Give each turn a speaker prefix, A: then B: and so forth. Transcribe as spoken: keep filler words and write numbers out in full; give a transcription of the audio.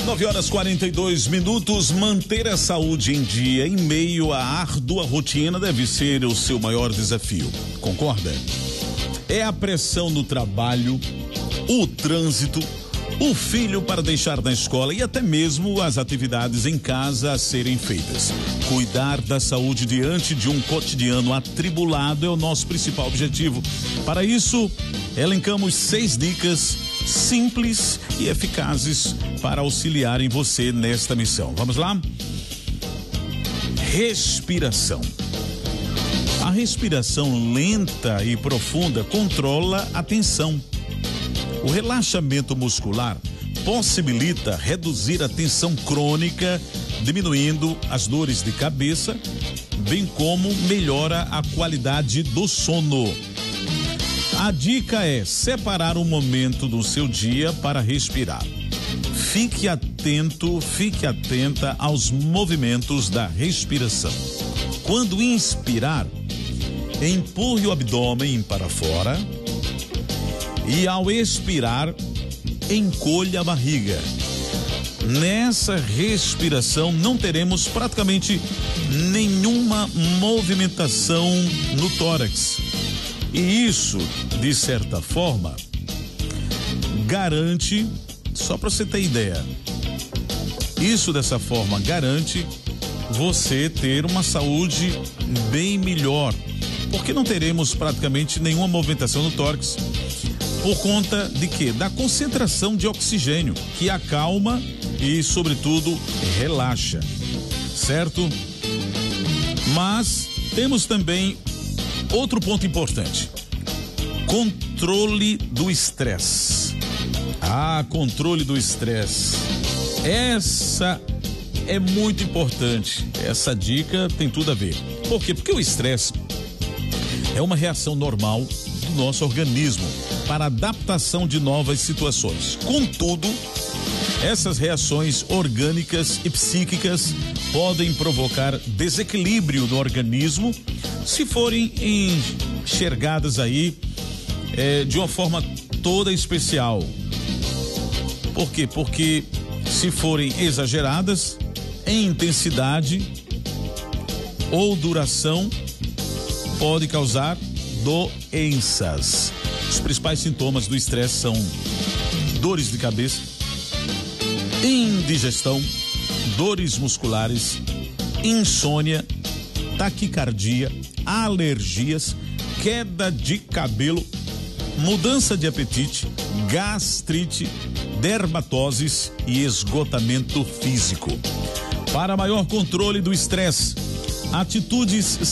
A: nove horas e quarenta e dois minutos. Manter a saúde em dia em meio à árdua rotina deve ser o seu maior desafio. Concorda? É a pressão no trabalho, o trânsito, o filho para deixar na escola e até mesmo as atividades em casa a serem feitas. Cuidar da saúde diante de um cotidiano atribulado é o nosso principal objetivo. Para isso, elencamos seis dicas simples e eficazes para auxiliarem você nesta missão. Vamos lá? Respiração. A respiração lenta e profunda controla a tensão. O relaxamento muscular possibilita reduzir a tensão crônica, diminuindo as dores de cabeça, bem como melhora a qualidade do sono. A dica é separar um momento do seu dia para respirar. Fique atento, fique atenta aos movimentos da respiração. Quando inspirar, empurre o abdômen para fora e ao expirar, encolha a barriga. Nessa respiração não teremos praticamente nenhuma movimentação no tórax. E isso, de certa forma, garante, só para você ter ideia, isso dessa forma garante você ter uma saúde bem melhor, porque não teremos praticamente nenhuma movimentação no tórax, por conta de quê? Da concentração de oxigênio, que acalma e, sobretudo, relaxa, certo? Mas temos também outro ponto importante: controle do estresse. Ah, controle do estresse. Essa é muito importante. Essa dica tem tudo a ver. Por quê? Porque o estresse é uma reação normal do nosso organismo para adaptação de novas situações. Contudo, essas reações orgânicas e psíquicas podem provocar desequilíbrio no organismo se forem enxergadas aí é, de uma forma toda especial. Por quê? Porque se forem exageradas em intensidade ou duração, pode causar doenças. Os principais sintomas do estresse são dores de cabeça, indigestão, dores musculares, insônia, taquicardia, alergias, queda de cabelo, mudança de apetite, gastrite, dermatoses e esgotamento físico. Para maior controle do estresse, atitudes